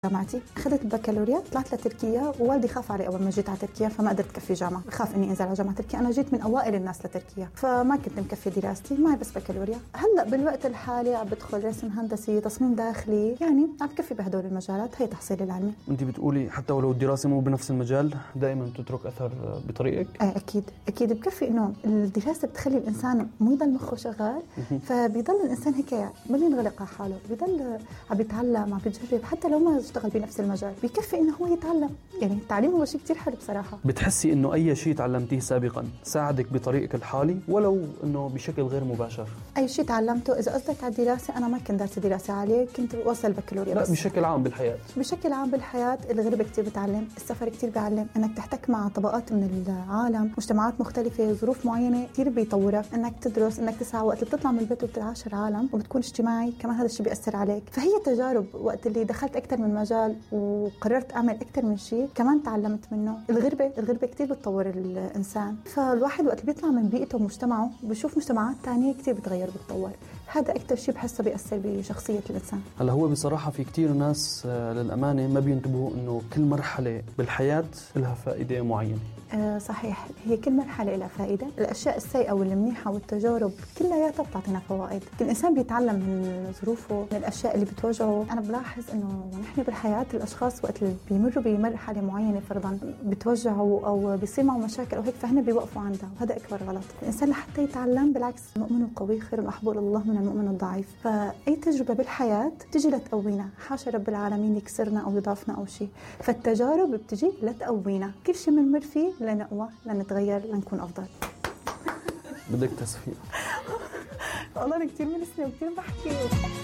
جامعتي أخذت البكالوريا، طلعت لتركيا ووالدي خاف علي أول ما جيت على تركيا فما قدرت أكفي جامعة، خاف إني أنزل على جامعة تركيا. أنا جيت من أوائل الناس لتركيا فما كنت مكفي دراستي، معي بس بكالوريا. هلأ بالوقت الحالي عم بدخل رسم هندسي، تصميم داخلي، يعني عم بكفي بهدول المجالات، هي تحصيلي العلمي. أنت بتقولي حتى ولو الدراسة مو بنفس المجال دائما تترك أثر بطريقك؟ أكيد بكفي إنه الدراسة بتخلي الإنسان مو يضل مخه شغال، فبيضل الإنسان هيك ما بينغلق على حاله، بيضل عم يتعلم، عم بيجرب، حتى لو ما اشتغل بنفس المجال بيكفي انه هو يتعلم. يعني التعليم هو شيء كتير حلو بصراحة. بتحسي انه اي شيء تعلمتيه سابقا ساعدك بطريقك الحالي ولو انه بشكل غير مباشر؟ اي شيء تعلمته، اذا قصدك على الدراسة انا ما كنت دارسة دراسة عالية، كنت وصل البكالوريا بس. لا بشكل عام بالحياة. بشكل عام بالحياة الغربة كتير بتعلم، السفر كتير بيعلم، انك تحتك مع طبقات من العالم، مجتمعات مختلفة، ظروف معينة كتير بيطورك، انك تدرس، انك تسعى. وقت اللي بتطلع من البيت وبتعاشر عالم وبتكون اجتماعي كمان هذا الشيء بيأثر عليك. فهي تجارب. وقت اللي دخلت اكثر من مجال وقررت أعمل أكثر من شيء كمان تعلمت منه. الغربة كتير بتطور الإنسان، فالواحد وقت بيطلع من بيئته ومجتمعه بشوف مجتمعات تانية كتير بتغير بتطور. هذا أكثر شيء بحسه بيأثر بشخصية الإنسان. هلا هو بصراحة في كتير ناس للأمانة ما بينتبهوا إنه كل مرحلة بالحياة لها فائدة معينة. صحيح، هي كل مرحلة لها فائدة. الأشياء السيئة والمنيحة والتجارب كلها بتعطينا فوائد. الإنسان بيتعلم من ظروفه، من الأشياء اللي بتواجهه. أنا بلاحظ إنه نحن بالحياة الأشخاص وقت اللي بيمروا بمرحلة معينة فرضاً بتوجعوا أو بيصير معه مشاكل أو هيك، فهنا بيوقفوا عندها، وهذا أكبر غلط. الإنسان لحتى يتعلم بالعكس، المؤمن القوي خير محبوب الله من المؤمن الضعيف. فأي تجربة بالحياة تجي لتقوينا، حاشا رب العالمين يكسرنا أو يضعفنا أو شيء. فالتجارب بتجي لتقوينا، كل شيء بنمر فيه لنقوى، لنتغير، لنكون أفضل. بدك تصفيق. والله أنا كتير منسنة وكتير بحكي.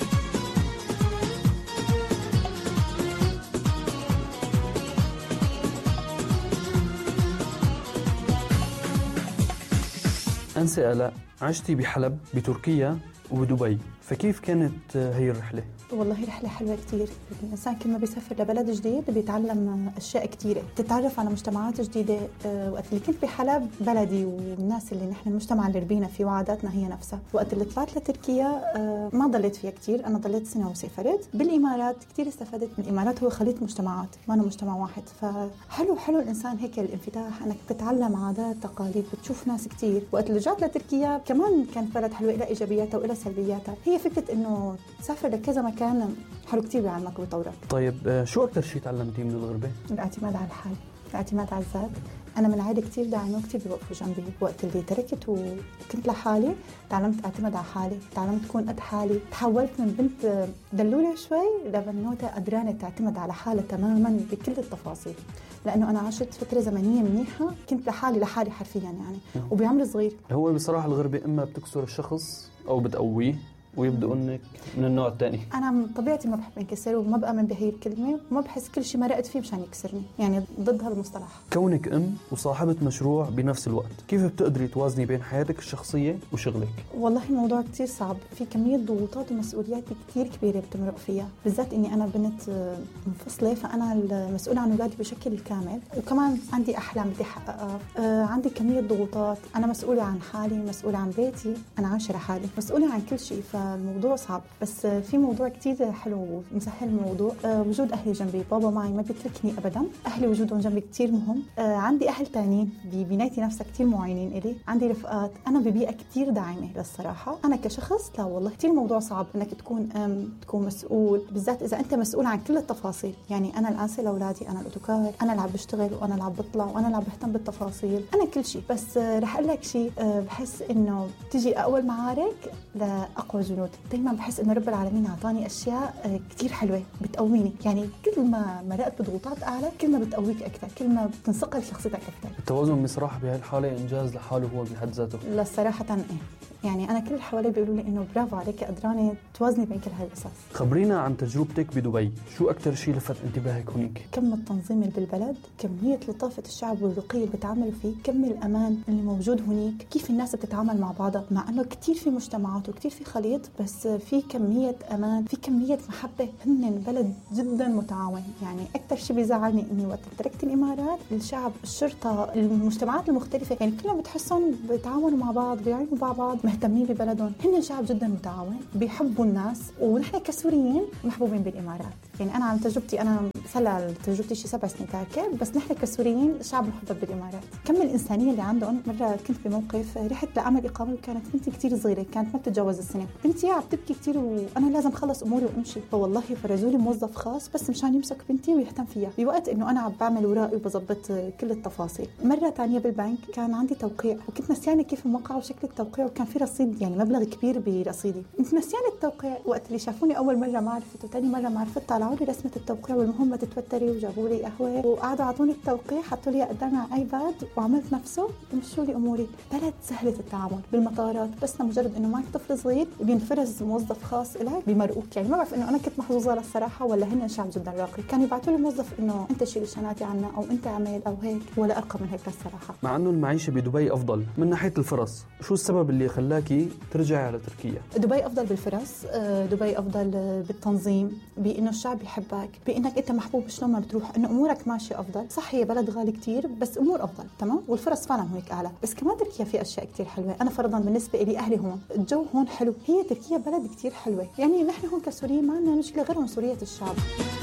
أنسة آلاء، عشتي بحلب بتركيا وبدبي، فكيف كانت هي الرحلة؟ والله رحلة حلوة كتير. الإنسان كل ما بيسافر لبلد جديد بيتعلم أشياء كتيرة، تتعرف على مجتمعات جديدة. وقت اللي كنت بحلب بلدي والناس اللي نحن المجتمع اللي ربينا فيه وعاداتنا هي نفسها. وقت اللي طلعت لتركيا ما ضليت فيها كتير، أنا ضليت سنة وسافرت. بالإمارات كتير استفدت من الإمارات، هو خليط مجتمعات ما أنا مجتمع واحد. فحلو الإنسان هيك الانفتاح، أنك تتعلم عادات تقاليد، بتشوف ناس كتير. وقت اللي رجعت لتركيا كمان كانت بلد حلوة، إلى إيجابياتها وإلى سلبياتها. هي فكرة إنه تسافر لكذا مكان حلو كتير بيعلمك وبيطورك. طيب شو أكتر شيء تعلمتيه من الغربة؟ الاعتماد على الحال، الاعتماد على الذات. أنا من عائلة كتير داعمة وكتير بيوقفوا جنبي. وقت اللي تركت وكنت لحالي تعلمت أعتمد على حالي، تعلمت أكون قد حالي. تحولت من بنت دلولة شوي لبنوتة قدرانة تعتمد على حالها تماما بكل التفاصيل، لأنه أنا عشت فترة زمنية منيحة كنت لحالي حرفيا يعني وبعمر صغير. هو بصراحة الغربة إما بتكسر الشخص أو بتقويه ويبدو أنك من النوع الثاني. أنا طبيعتي ما بحب انكسر وما بأمن بهي الكلمة، وما بحس كل شيء مرقت فيه مشان يكسرني، يعني ضد هالمصطلح. كونك أم وصاحبة مشروع بنفس الوقت، كيف بتقدري توازني بين حياتك الشخصية وشغلك؟ والله الموضوع كتير صعب، في كمية ضغوطات ومسؤوليات كتير كبيرة بتمرق فيها، بالذات إني أنا بنت منفصلة، فأنا المسؤولة عن أولادي بشكل كامل، وكمان عندي أحلام بدي أحققها. عندي كمية ضغوطات، أنا مسؤولة عن حالي، مسؤولة عن بيتي، أنا عايشة لحالي، مسؤولة عن كل شيء. الموضوع صعب، بس في موضوع كتير حلو مسهل الموضوع. وجود أهلي جنبي، بابا معي ما بيتركني أبدا. أهلي وجودهم جنبي كتير مهم. عندي أهل تانيين ببنايتي نفسها كتير معينين إلي. عندي رفقات، أنا ببيئة كتير داعمة للصراحة. أنا كشخص لا والله كتير موضوع صعب إنك تكون تكون مسؤول، بالذات إذا أنت مسؤول عن كل التفاصيل. يعني أنا الآنسة لأولادي، أنا الأوتوكار، أنا اللي عم بشتغل وأنا اللي عم بطلع وأنا اللي عم بهتم بالتفاصيل، أنا كل شيء. بس رح أقول لك شيء، بحس إنه تجي أقوى المعارك لأقوى جنود. دايما بحس إنه رب العالمين أعطاني أشياء كتير حلوة بتقويني، يعني كل ما مرقت بضغوطات أعلى كل ما بتقويك أكثر، كل ما بتنصقل شخصيتك أكثر. التوازن بصراحة بهالحالة إنجاز لحاله هو بحد ذاته. لا صراحة إيه، يعني أنا كل اللي حوالي بيقولوا لي إنه برافو عليك، قدرانة توازني بين كل هاي القصص. خبرينا عن تجربتك بدبي، شو أكتر شيء لفت انتباهك هناك؟ كم التنظيم اللي بالبلد، كمية لطافة الشعب والرقي اللي بتعاملوا فيه، كم الأمان اللي موجود هناك، كيف الناس بتتعامل مع بعضها، مع إنه كتير في مجتمعات وكتير في خليط، بس في كمية أمان، في كمية محبة. هن بلد جدا متعاون. يعني أكتر شيء بيزعلني إني وقت تركت الإمارات، الشعب، الشرطة، المجتمعات المختلفة، يعني كلهم بتحسهم بيتعاونوا مع بعض، بيعينوا مع بعض، مهتمين ببلدهم، هن شعب جدا متعاون، بيحبوا الناس، ونحن كسوريين محبوبين بالإمارات. يعني أنا عن تجربتي، أنا صار تجربتي شي 7 سنين تاكل، بس نحن كسوريين شعب محبب بالإمارات. كم الإنسانية اللي عندهم. مرة كنت بموقف رحت لأعمل إقامة، وكانت بنتي كتير صغيرة، كانت ما بتتجاوز السنة. بنتي عم تبكي كتير وأنا لازم خلص أموري وأمشي، فوالله فرجوا لي موظف خاص بس مشان يمسك بنتي ويهتم فيها بوقت إنه أنا عم بعمل ورائي وبظبط كل التفاصيل. مرة تانية بالبنك كان عندي توقيع، وكنت نسيانة كيف الموقع وشكل التوقيع، وكان في رصيد يعني مبلغ كبير برصيدي. كنت نسيانة التوقيع. وقت اللي شافوني أول مرة ما عرفت، وتاني مرة ما عرفت، طلعوا لي رسمة التوقيع والمهم ما تتوتري، وجابوا لي قهوة وقعدوا عطوني التوقيع، حطوا لي قدامي على ايباد وعملت نفسه ومشوا لي اموري. بلد سهلة التعامل. بالمطارات بس مجرد انه معك طفل صغير بينفرز موظف خاص إلك بمرقوك. يعني ما بعرف انه انا كنت محظوظة للصراحة ولا هن شعب جدا راقي. كانوا يبعثوا لي موظف انه انت شيل شنطتي عنا او انت عمل او هيك، ولا ارقى من هيك الصراحة. مع انه المعيشة بدبي افضل من ناحية الفرص، شو السبب اللي خلاكي ترجعي على تركيا؟ دبي افضل بالفرص، دبي افضل بالتنظيم، بانه الشعب يحبك، بانك انت محبوب شلون ما بتروح، انه امورك ماشيه افضل. صح هي بلد غالي كتير بس امور افضل تمام، والفرص فعلا هيك اعلى. بس كمان تركيا في اشياء كتير حلوه. انا فرضا بالنسبه لي اهلي هون، الجو هون حلو، هي تركيا بلد كتير حلوه. يعني نحن هون كسوريين ما عندنا مشكله غير عنصريه الشعب.